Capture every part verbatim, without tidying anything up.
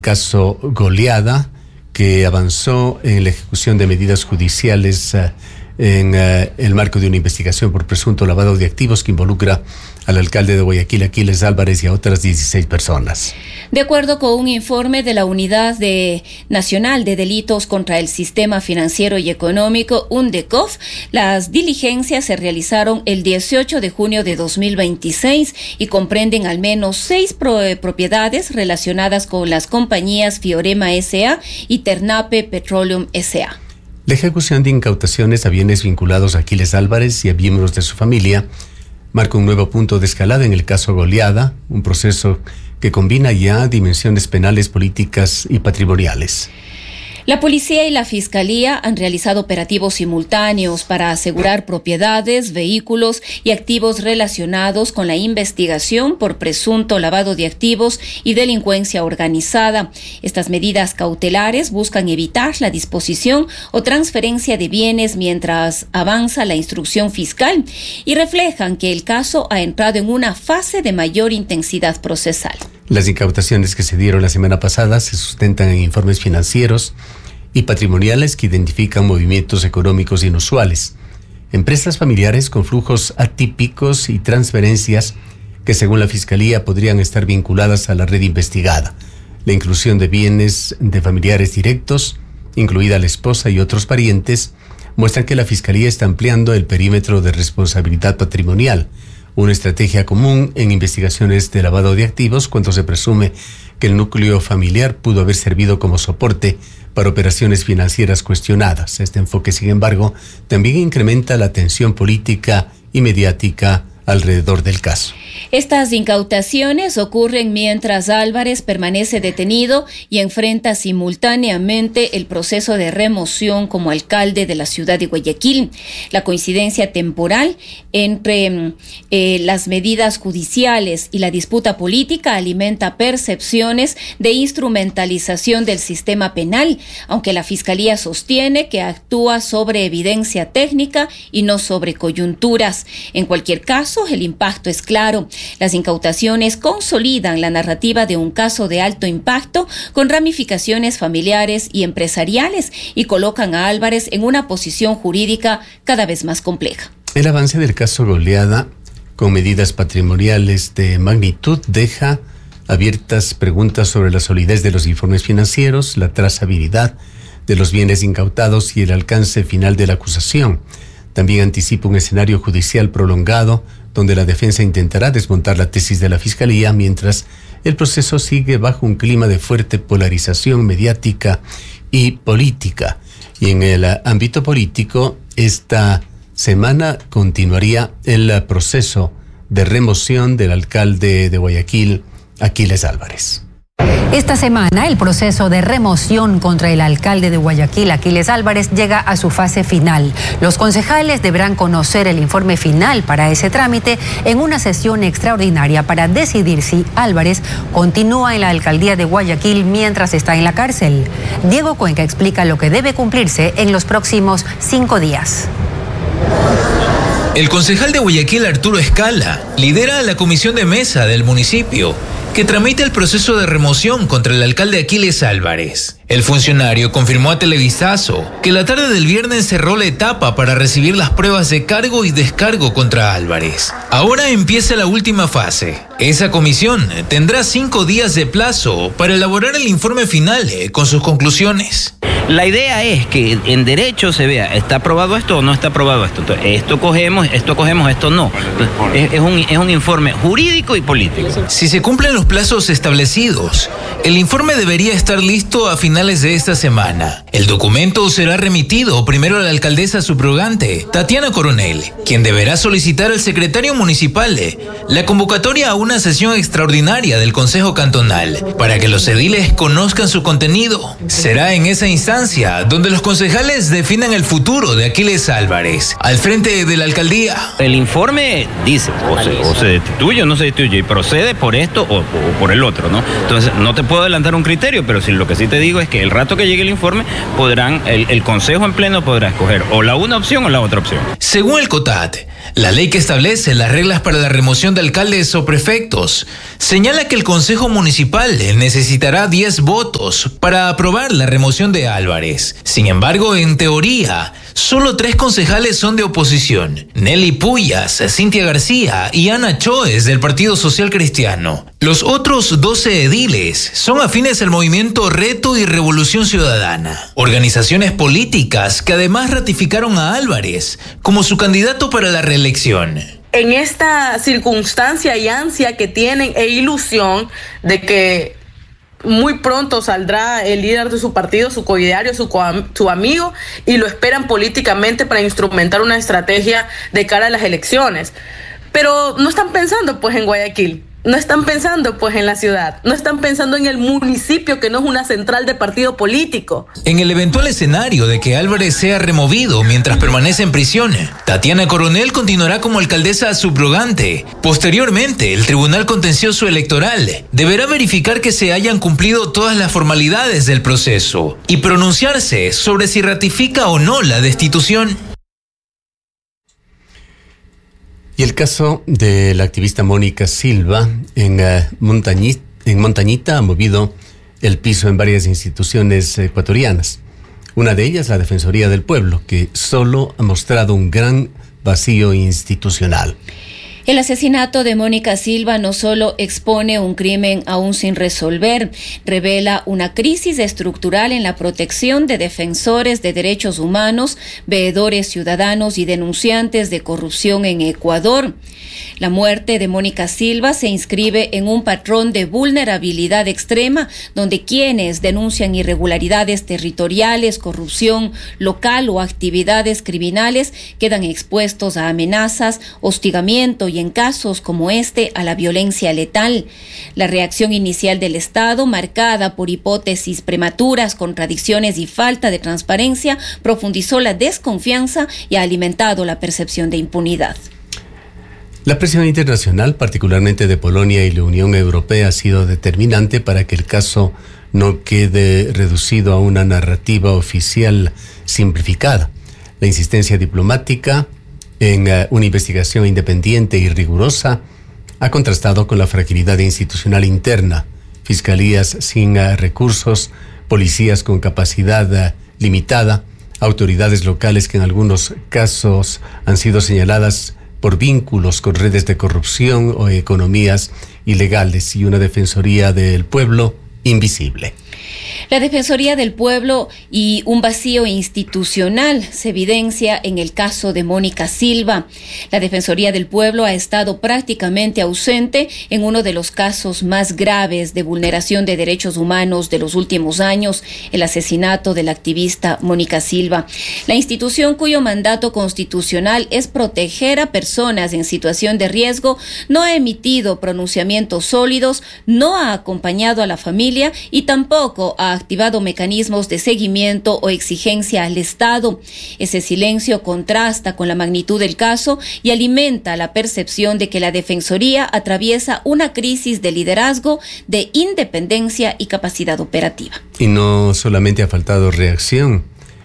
Caso Goleada, que avanzó en la ejecución de medidas judiciales uh, en uh, el marco de una investigación por presunto lavado de activos que involucra al alcalde de Guayaquil, Aquiles Álvarez, y a otras dieciséis personas. De acuerdo con un informe de la Unidad de Nacional de Delitos contra el Sistema Financiero y Económico, UNDECOF, las diligencias se realizaron el dieciocho de junio de dos mil veintiséis y comprenden al menos seis pro- propiedades relacionadas con las compañías Fiorema S A y Ternape Petroleum S A. La ejecución de incautaciones a bienes vinculados a Aquiles Álvarez y a miembros de su familia marca un nuevo punto de escalada en el caso Goleada, un proceso que combina ya dimensiones penales, políticas y patrimoniales. La policía y la fiscalía han realizado operativos simultáneos para asegurar propiedades, vehículos y activos relacionados con la investigación por presunto lavado de activos y delincuencia organizada. Estas medidas cautelares buscan evitar la disposición o transferencia de bienes mientras avanza la instrucción fiscal y reflejan que el caso ha entrado en una fase de mayor intensidad procesal. Las incautaciones que se dieron la semana pasada se sustentan en informes financieros y patrimoniales que identifican movimientos económicos inusuales, empresas familiares con flujos atípicos y transferencias que, según la Fiscalía, podrían estar vinculadas a la red investigada. La inclusión de bienes de familiares directos, incluida la esposa y otros parientes, muestran que la Fiscalía está ampliando el perímetro de responsabilidad patrimonial, una estrategia común en investigaciones de lavado de activos cuando se presume que el núcleo familiar pudo haber servido como soporte para operaciones financieras cuestionadas. Este enfoque, sin embargo, también incrementa la tensión política y mediática alrededor del caso. Estas incautaciones ocurren mientras Álvarez permanece detenido y enfrenta simultáneamente el proceso de remoción como alcalde de la ciudad de Guayaquil. La coincidencia temporal entre eh, las medidas judiciales y la disputa política alimenta percepciones de instrumentalización del sistema penal, aunque la Fiscalía sostiene que actúa sobre evidencia técnica y no sobre coyunturas. En cualquier caso, el impacto es claro. Las incautaciones consolidan la narrativa de un caso de alto impacto con ramificaciones familiares y empresariales y colocan a Álvarez en una posición jurídica cada vez más compleja. El avance del caso Goleada, con medidas patrimoniales de magnitud, deja abiertas preguntas sobre la solidez de los informes financieros, la trazabilidad de los bienes incautados y el alcance final de la acusación. También anticipa un escenario judicial prolongado, donde la defensa intentará desmontar la tesis de la Fiscalía, mientras el proceso sigue bajo un clima de fuerte polarización mediática y política. Y en el ámbito político, esta semana continuaría el proceso de remoción del alcalde de Guayaquil, Aquiles Álvarez. Esta semana, el proceso de remoción contra el alcalde de Guayaquil, Aquiles Álvarez, llega a su fase final. Los concejales deberán conocer el informe final para ese trámite en una sesión extraordinaria para decidir si Álvarez continúa en la alcaldía de Guayaquil mientras está en la cárcel. Diego Cuenca explica lo que debe cumplirse en los próximos cinco días. El concejal de Guayaquil, Arturo Escala, lidera la comisión de mesa del municipio que tramita el proceso de remoción contra el alcalde Aquiles Álvarez. El funcionario confirmó a Televisazo que la tarde del viernes cerró la etapa para recibir las pruebas de cargo y descargo contra Álvarez. Ahora empieza la última fase. Esa comisión tendrá cinco días de plazo para elaborar el informe final con sus conclusiones. La idea es que en derecho se vea, ¿está aprobado esto o no está aprobado esto? Entonces, esto cogemos, esto cogemos, esto no. Entonces, es, es, un, es un informe jurídico y político. Si se cumplen los plazos establecidos, el informe debería estar listo a finales de esta semana. El documento será remitido primero a la alcaldesa subrogante, Tatiana Coronel, quien deberá solicitar al secretario municipal la convocatoria a una sesión extraordinaria del Consejo Cantonal para que los ediles conozcan su contenido. Será en esa instancia donde los concejales definan el futuro de Aquiles Álvarez al frente de la alcaldía. El informe dice, o se, o se destituye o no se destituye, y procede por esto o, o por el otro, ¿no? Entonces, no te puedo adelantar un criterio, pero sí, lo que sí te digo es que el rato que llegue el informe, podrán, el, el Consejo en pleno podrá escoger o la una opción o la otra opción. Según el COTAT, La ley que establece las reglas para la remoción de alcaldes o prefectos señala que el Consejo Municipal necesitará diez votos para aprobar la remoción de Álvarez. Sin embargo, en teoría, solo tres concejales son de oposición: Nelly Puyas, Cintia García y Ana Choes del Partido Social Cristiano. Los otros doce ediles son afines al movimiento Reto y Revolución Ciudadana, organizaciones políticas que además ratificaron a Álvarez como su candidato para la reelección. En esta circunstancia y ansia que tienen e ilusión de que muy pronto saldrá el líder de su partido, su coideario, su, su amigo, y lo esperan políticamente para instrumentar una estrategia de cara a las elecciones. Pero no están pensando pues en Guayaquil. No están pensando pues en la ciudad, no están pensando en el municipio, que no es una central de partido político. En el eventual escenario de que Álvarez sea removido mientras permanece en prisión, Tatiana Coronel continuará como alcaldesa subrogante. Posteriormente, el Tribunal Contencioso Electoral deberá verificar que se hayan cumplido todas las formalidades del proceso y pronunciarse sobre si ratifica o no la destitución. Y el caso de la activista Mónica Silva en, uh, Montañita, en Montañita ha movido el piso en varias instituciones ecuatorianas. Una de ellas, la Defensoría del Pueblo, que solo ha mostrado un gran vacío institucional. El asesinato de Mónica Silva no solo expone un crimen aún sin resolver, revela una crisis estructural en la protección de defensores de derechos humanos, veedores ciudadanos y denunciantes de corrupción en Ecuador. La muerte de Mónica Silva se inscribe en un patrón de vulnerabilidad extrema, donde quienes denuncian irregularidades territoriales, corrupción local o actividades criminales quedan expuestos a amenazas, hostigamiento y en casos como este a la violencia letal. La reacción inicial del Estado, marcada por hipótesis prematuras, contradicciones y falta de transparencia, profundizó la desconfianza y ha alimentado la percepción de impunidad. La presión internacional, particularmente de Polonia y la Unión Europea, ha sido determinante para que el caso no quede reducido a una narrativa oficial simplificada. La insistencia diplomática en uh, una investigación independiente y rigurosa ha contrastado con la fragilidad institucional interna, fiscalías sin uh, recursos, policías con capacidad uh, limitada, autoridades locales que en algunos casos han sido señaladas por vínculos con redes de corrupción o economías ilegales, y una Defensoría del Pueblo invisible. La Defensoría del Pueblo y un vacío institucional se evidencia en el caso de Mónica Silva. La Defensoría del Pueblo ha estado prácticamente ausente en uno de los casos más graves de vulneración de derechos humanos de los últimos años, el asesinato de la activista Mónica Silva. La institución, cuyo mandato constitucional es proteger a personas en situación de riesgo, no ha emitido pronunciamientos sólidos, no ha acompañado a la familia y tampoco ha activado mecanismos de seguimiento o exigencia al Estado. Ese silencio contrasta con la magnitud del caso y alimenta la percepción de que la Defensoría atraviesa una crisis de liderazgo, de independencia y capacidad operativa. Y no solamente ha faltado reacción,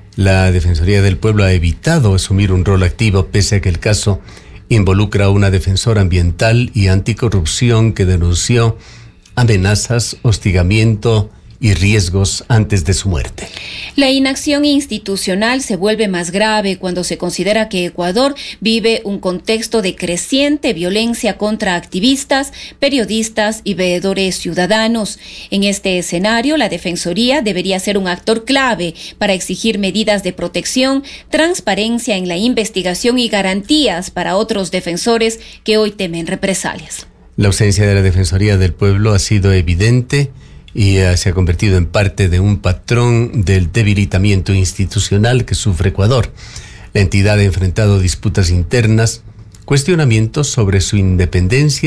la Defensoría del Pueblo ha evitado asumir un rol activo, pese a que el caso involucra a una defensora ambiental y anticorrupción que denunció amenazas, hostigamiento y riesgos antes de su muerte. La inacción institucional se vuelve más grave cuando se considera que Ecuador vive un contexto de creciente violencia contra activistas, periodistas y veedores ciudadanos. En este escenario, la Defensoría debería ser un actor clave para exigir medidas de protección, transparencia en la investigación y garantías para otros defensores que hoy temen represalias. La ausencia de la Defensoría del Pueblo ha sido evidente y uh, se ha convertido en parte de un patrón del debilitamiento institucional que sufre Ecuador. La entidad ha enfrentado disputas internas, cuestionamientos sobre su independencia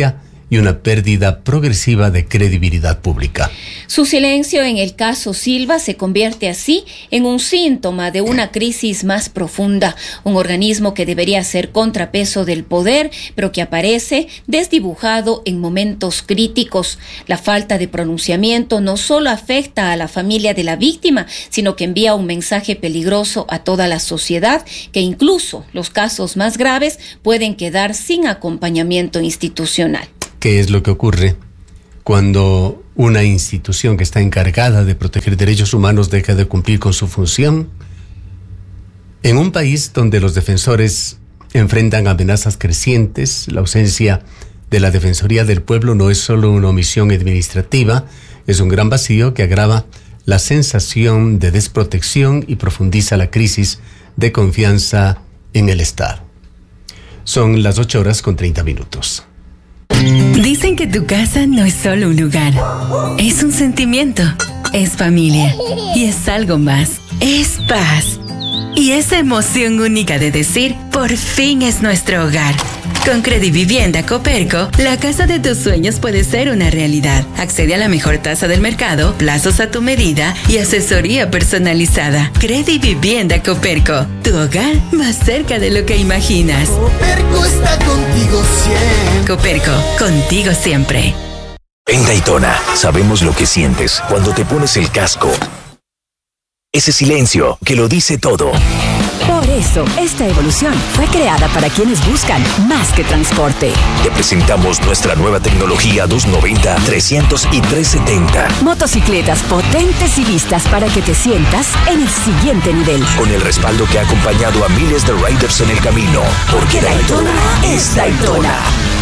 y una pérdida progresiva de credibilidad pública. Su silencio en el caso Silva se convierte así en un síntoma de una crisis más profunda, un organismo que debería ser contrapeso del poder, pero que aparece desdibujado en momentos críticos. La falta de pronunciamiento no solo afecta a la familia de la víctima, sino que envía un mensaje peligroso a toda la sociedad, que incluso los casos más graves pueden quedar sin acompañamiento institucional. ¿Qué es lo que ocurre cuando una institución que está encargada de proteger derechos humanos deja de cumplir con su función? En un país donde los defensores enfrentan amenazas crecientes, la ausencia de la Defensoría del Pueblo no es solo una omisión administrativa, es un gran vacío que agrava la sensación de desprotección y profundiza la crisis de confianza en el Estado. Son las ocho horas con treinta minutos. Dicen que tu casa no es solo un lugar, es un sentimiento, es familia y es algo más, es paz. Y esa emoción única de decir, por fin es nuestro hogar. Con Credivivienda Coperco, la casa de tus sueños puede ser una realidad. Accede a la mejor tasa del mercado, plazos a tu medida y asesoría personalizada. Credivivienda Coperco, tu hogar más cerca de lo que imaginas. Coperco está contigo siempre. Coperco, contigo siempre. En Daytona, sabemos lo que sientes cuando te pones el casco. Ese silencio que lo dice todo. Por eso, esta evolución fue creada para quienes buscan más que transporte. Te presentamos nuestra nueva tecnología doscientos noventa, trescientos y trescientos setenta. Motocicletas potentes y vistas para que te sientas en el siguiente nivel. Con el respaldo que ha acompañado a miles de riders en el camino. Porque Daytona es Daytona.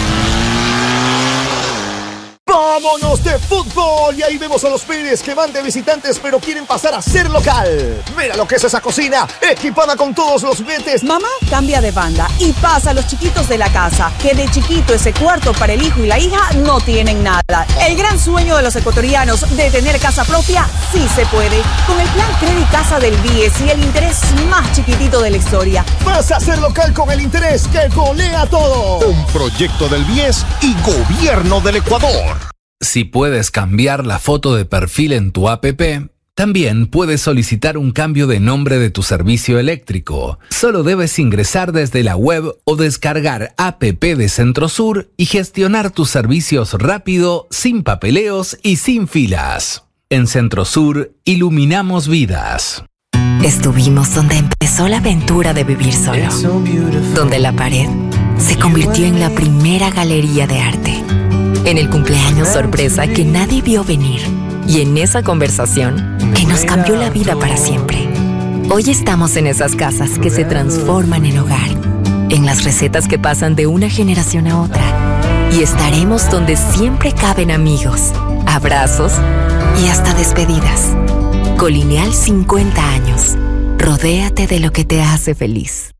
¡Vámonos de fútbol! Y ahí vemos a los Pérez que van de visitantes pero quieren pasar a ser local. Mira lo que es esa cocina, equipada con todos los betes. Mamá cambia de banda y pasa a los chiquitos de la casa, que de chiquito ese cuarto para el hijo y la hija no tienen nada. El gran sueño de los ecuatorianos de tener casa propia sí se puede. Con el plan Credit Casa del B I E S y el interés más chiquitito de la historia. Pasa a ser local con el interés que golea todo. Un proyecto del B I E S y Gobierno del Ecuador. Si puedes cambiar la foto de perfil en tu app, también puedes solicitar un cambio de nombre de tu servicio eléctrico. Solo debes ingresar desde la web o descargar app de Centrosur y gestionar tus servicios rápido, sin papeleos y sin filas. En Centrosur, iluminamos vidas. Estuvimos donde empezó la aventura de vivir solo. Donde la pared se convirtió en la primera galería de arte. En el cumpleaños sorpresa que nadie vio venir. Y en esa conversación que nos cambió la vida para siempre. Hoy estamos en esas casas que se transforman en hogar. En las recetas que pasan de una generación a otra. Y estaremos donde siempre caben amigos, abrazos y hasta despedidas. Colineal cincuenta años. Rodéate de lo que te hace feliz.